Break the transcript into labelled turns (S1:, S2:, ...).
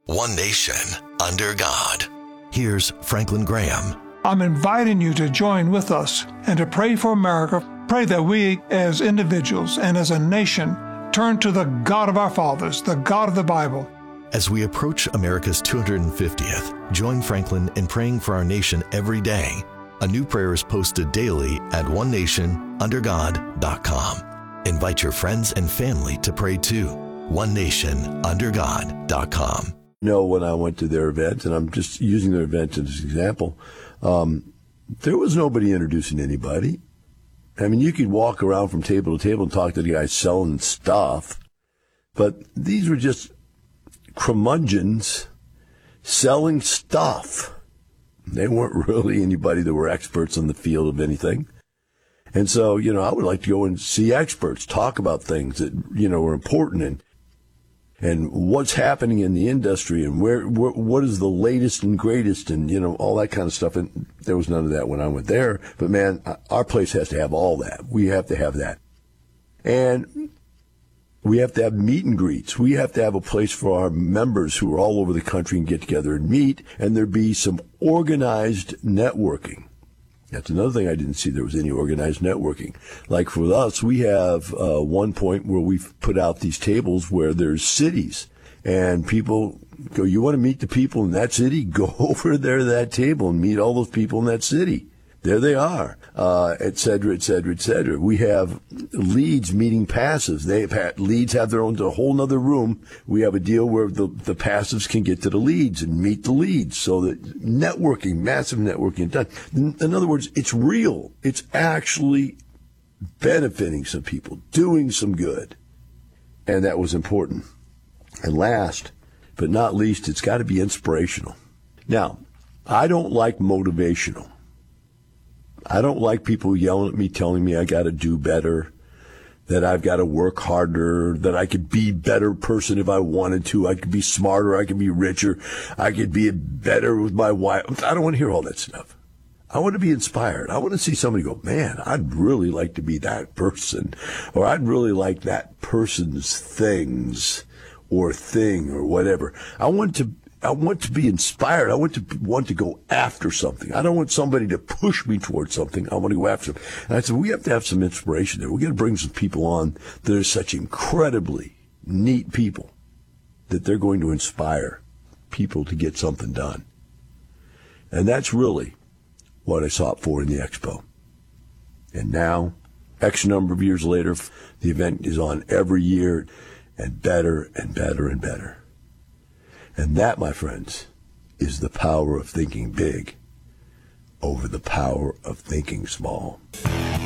S1: One nation, under God. Here's Franklin Graham.
S2: I'm inviting you to join with us and to pray for America. Pray that we as individuals and as a nation turn to the God of our fathers, the God of the Bible.
S1: As we approach America's 250th, join Franklin in praying for our nation every day. A new prayer is posted daily at onenationundergod.com. Invite your friends and family to pray too. onenationundergod.com.
S3: When I went to their event, and I'm just using their event as an example, there was nobody introducing anybody. I mean, you could walk around from table to table and talk to the guys selling stuff, but these were just curmudgeons selling stuff. They weren't really anybody that were experts in the field of anything. And so, I would like to go and see experts, talk about things that, are important and what's happening in the industry and what is the latest and greatest and, all that kind of stuff. And there was none of that when I went there. But, man, our place has to have all that. We have to have that. And we have to have meet and greets. We have to have a place for our members who are all over the country and get together and meet, and there be some organized networking. That's another thing I didn't see. There was any organized networking. Like for us, we have one point where we've put out these tables where there's cities, and people go, you want to meet the people in that city? Go over there to that table and meet all those people in that city. There they are, et cetera, et cetera, et cetera. We have leads meeting passives. Leads have their own, a whole other room. We have a deal where the passives can get to the leads and meet the leads. So that networking, massive networking done. In other words, it's real. It's actually benefiting some people, doing some good. And that was important. And last but not least, it's got to be inspirational. Now, I don't like motivational. I don't like people yelling at me, telling me I got to do better, that I've got to work harder, that I could be a better person if I wanted to. I could be smarter. I could be richer. I could be better with my wife. I don't want to hear all that stuff. I want to be inspired. I want to see somebody go, man, I'd really like to be that person, or I'd really like that person's things or thing or whatever. I want to be inspired. I want to go after something. I don't want somebody to push me towards something. I want to go after them. And I said, we have to have some inspiration there. We've got to bring some people on that are such incredibly neat people that they're going to inspire people to get something done. And that's really what I sought for in the expo. And now, X number of years later, the event is on every year and better and better and better. And that, my friends, is the power of thinking big over the power of thinking small.